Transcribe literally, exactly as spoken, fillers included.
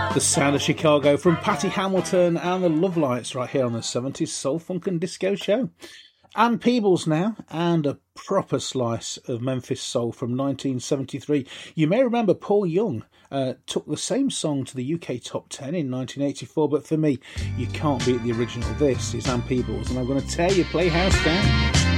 The sound of Chicago from Patty Hamilton and the Love Lights right here on the seventies Soul, Funk and Disco Show. Ann Peebles now, and a proper slice of Memphis Soul from nineteen seventy-three. You may remember Paul Young uh, took the same song to the U K Top ten in nineteen eighty-four, but for me, you can't beat the original. This is Ann Peebles, and I'm going to tear your playhouse down.